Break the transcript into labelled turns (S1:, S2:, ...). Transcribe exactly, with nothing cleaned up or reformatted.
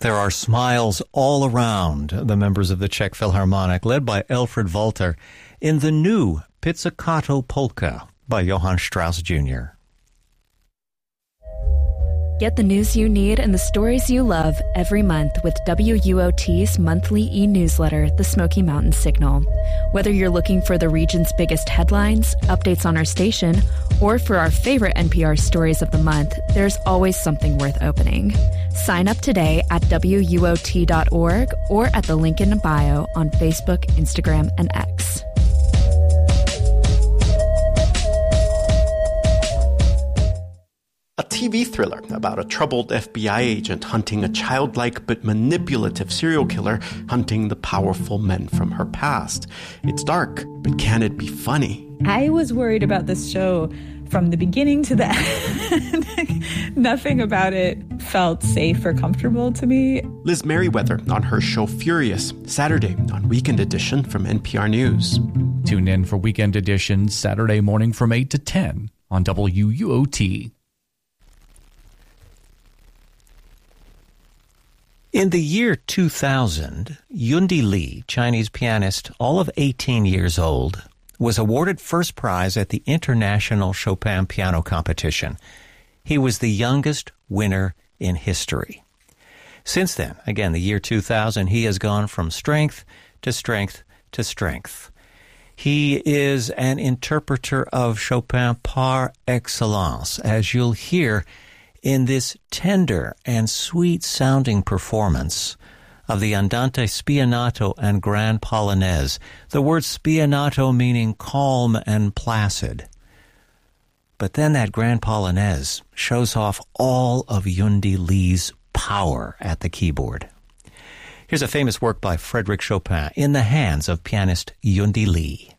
S1: There are smiles all around the members of the Czech Philharmonic, led by Alfred Walter, in the new Pizzicato Polka by Johann Strauss Junior
S2: Get the news you need and the stories you love every month with W U O T's monthly e-newsletter, The Smoky Mountain Signal. Whether you're looking for the region's biggest headlines, updates on our station, or for our favorite N P R stories of the month, there's always something worth opening. Sign up today at W U O T dot org or at the link in the bio on Facebook, Instagram, and X.
S3: A T V thriller about a troubled F B I agent hunting a childlike but manipulative serial killer hunting the powerful men from her past. It's dark, but can it be funny?
S4: I was worried about this show from the beginning to the end. Nothing about it felt safe or comfortable to me.
S3: Liz Merriweather on her show Furious, Saturday on Weekend Edition from N P R News.
S5: Tune in for Weekend Edition Saturday morning from eight to ten on W U O T.
S1: In the year two thousand, Yundi Li, Chinese pianist, all of eighteen years old, was awarded first prize at the International Chopin Piano Competition. He was the youngest winner in history. Since then, again, the year two thousand, he has gone from strength to strength to strength. He is an interpreter of Chopin par excellence, as you'll hear in this tender and sweet-sounding performance of the Andante Spianato and Grand Polonaise, the word spianato meaning calm and placid. But then that Grand Polonaise shows off all of Yundi Li's power at the keyboard. Here's a famous work by Frédéric Chopin in the hands of pianist Yundi Li.